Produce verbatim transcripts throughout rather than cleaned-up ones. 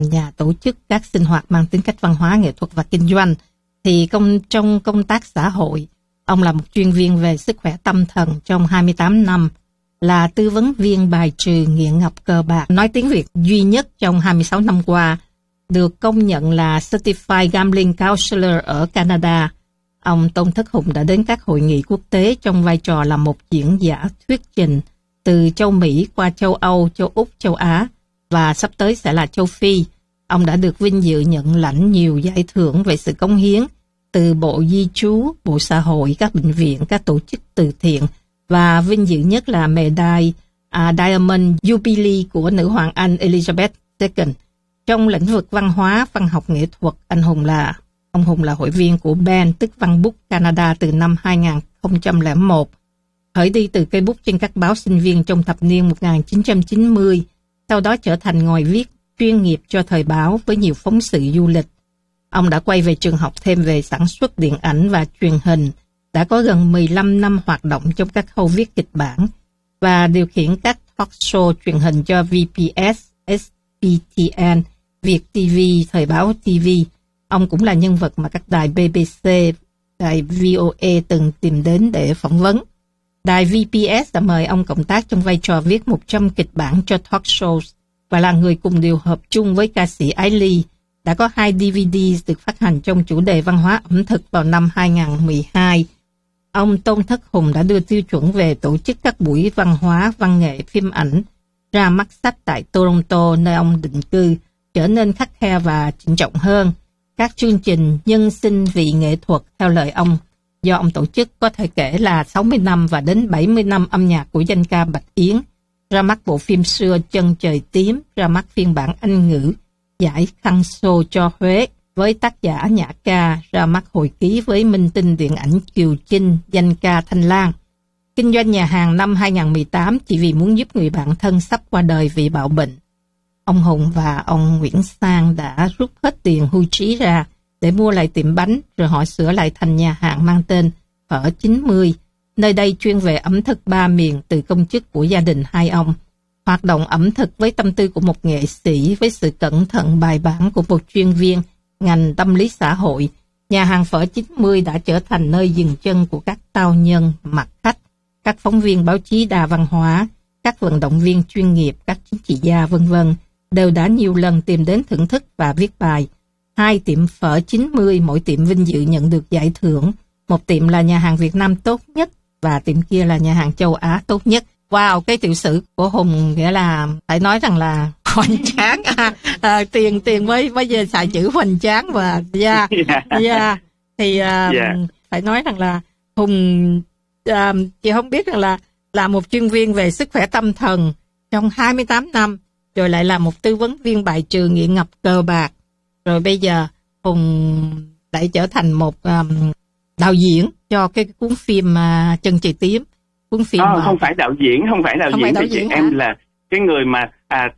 nhà tổ chức các sinh hoạt mang tính cách văn hóa, nghệ thuật và kinh doanh. Thì công trong công tác xã hội, ông là một chuyên viên về sức khỏe tâm thần trong hai mươi tám năm, là tư vấn viên bài trừ nghiện ngập cờ bạc, nói tiếng Việt duy nhất trong hai mươi sáu năm qua, được công nhận là Certified Gambling Counselor ở Canada. Ông Tôn Thất Hùng đã đến các hội nghị quốc tế trong vai trò là một diễn giả thuyết trình từ châu Mỹ qua châu Âu, châu Úc, châu Á và sắp tới sẽ là châu Phi. Ông đã được vinh dự nhận lãnh nhiều giải thưởng về sự cống hiến từ Bộ Di trú, Bộ Xã hội, các bệnh viện, các tổ chức từ thiện và vinh dự nhất là medai uh, Diamond Jubilee của nữ hoàng Anh Elizabeth the Second. Trong lĩnh vực văn hóa, văn học nghệ thuật, anh Hùng là ông Hùng là hội viên của B E N, tức Văn Bút Canada từ năm hai không không một, khởi đi từ cây bút trên các báo sinh viên trong thập niên một nghìn chín trăm chín mươi, sau đó trở thành ngòi viết chuyên nghiệp cho thời báo với nhiều phóng sự du lịch. Ông đã quay về trường học thêm về sản xuất điện ảnh và truyền hình, đã có gần mười lăm năm hoạt động trong các khâu viết kịch bản và điều khiển các talk show truyền hình cho vê pê ét, ét pê tê en, Việt ti vi, Thời báo ti vi. Ông cũng là nhân vật mà các đài bê bê xê, đài vê o a từng tìm đến để phỏng vấn. Đài vê pê ét đã mời ông cộng tác trong vai trò viết một trăm kịch bản cho talk shows và là người cùng điều hợp chung với ca sĩ Ái Ly. Đã có hai đê vê đê được phát hành trong chủ đề văn hóa ẩm thực vào năm hai không một hai. Ông Tôn Thất Hùng đã đưa tiêu chuẩn về tổ chức các buổi văn hóa, văn nghệ, phim ảnh, ra mắt sách tại Toronto, nơi ông định cư, trở nên khắt khe và trịnh trọng hơn. Các chương trình nhân sinh vì nghệ thuật, theo lời ông, do ông tổ chức có thể kể là sáu mươi năm và đến bảy mươi năm âm nhạc của danh ca Bạch Yến, ra mắt bộ phim xưa Chân Trời Tím, ra mắt phiên bản Anh ngữ, giải Khăn Xô cho Huế với tác giả Nhã Ca, ra mắt hồi ký với minh tinh điện ảnh Kiều Chinh, danh ca Thanh Lan. Kinh doanh nhà hàng năm hai không một tám chỉ vì muốn giúp người bạn thân sắp qua đời vì bạo bệnh. Ông Hùng và ông Nguyễn Sang đã rút hết tiền hưu trí ra để mua lại tiệm bánh, rồi họ sửa lại thành nhà hàng mang tên Phở chín mươi. Nơi đây chuyên về ẩm thực ba miền từ công chức của gia đình hai ông. Hoạt động ẩm thực với tâm tư của một nghệ sĩ, với sự cẩn thận bài bản của một chuyên viên ngành tâm lý xã hội, nhà hàng Phở chín mươi đã trở thành nơi dừng chân của các tao nhân, mặt khách, các phóng viên báo chí đa văn hóa, các vận động viên chuyên nghiệp, các chính trị gia vân vân đều đã nhiều lần tìm đến thưởng thức và viết bài. Hai tiệm Phở chín mươi, mỗi tiệm vinh dự nhận được giải thưởng. Một tiệm là nhà hàng Việt Nam tốt nhất và tiệm kia là nhà hàng châu Á tốt nhất. Wow, cái tiểu sử của Hùng nghĩa là phải nói rằng là hoành tráng. À, à, tiền tiền mới bây giờ xài chữ hoành tráng và yeah, yeah. Thì uh, yeah. phải nói rằng là Hùng, uh, chị không biết rằng là là một chuyên viên về sức khỏe tâm thần trong hai mươi tám năm, rồi lại là một tư vấn viên bài trừ nghiện ngập cờ bạc, rồi bây giờ Hùng lại trở thành một um, đạo diễn cho cái cuốn phim uh, Chân Trời Tím. Cuốn phim à, mà... không phải đạo diễn, không phải đạo không diễn, phải đạo thì diễn em là cái người mà à,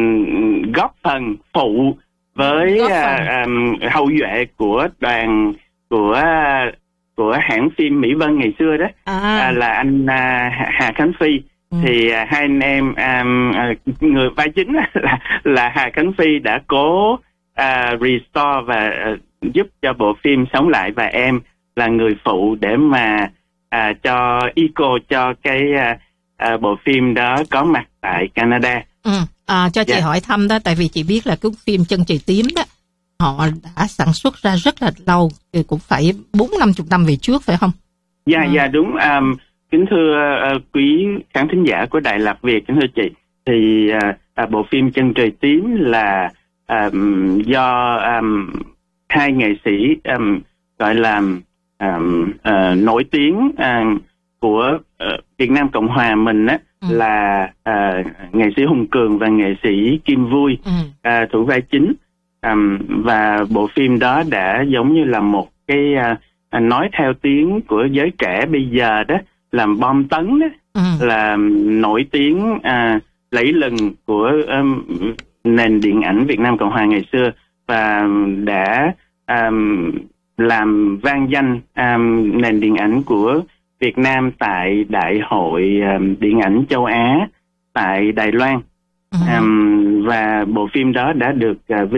um, góp phần phụ với góp phần. À, um, hậu duệ của đoàn của của hãng phim Mỹ Vân ngày xưa đó, à. À, là anh à, Hà Khánh Phi. Ừ. Thì à, hai anh em um, à, người vai chính là là Hà Khánh Phi đã cố à, restore và à, giúp cho bộ phim sống lại, và em là người phụ để mà à, cho eco cho cái à, à, bộ phim đó có mặt tại Canada. Ừ. À, cho chị yeah. hỏi thăm đó, tại vì chị biết là cái phim Chân Trời Tím đó họ đã sản xuất ra rất là lâu, thì cũng phải bốn năm chục năm về trước phải không? Dạ yeah, dạ yeah, đúng. Um, kính thưa uh, quý khán thính giả của Đài Lạc Việt, kính thưa chị, thì uh, uh, bộ phim Chân Trời Tím là um, do um, hai nghệ sĩ um, gọi là um, uh, nổi tiếng um, của uh, Việt Nam Cộng Hòa mình á, ừ. là uh, nghệ sĩ Hùng Cường và nghệ sĩ Kim Vui, ừ. uh, thủ vai chính. Um, và bộ phim đó đã giống như là một cái uh, nói theo tiếng của giới trẻ bây giờ đó, làm bom tấn đó, ừ. là nổi tiếng uh, lẫy lừng của um, nền điện ảnh Việt Nam Cộng Hòa ngày xưa, và đã um, làm vang danh um, nền điện ảnh của Việt Nam tại Đại hội um, Điện ảnh châu Á tại Đài Loan. Ừ. Um, và bộ phim đó đã được uh,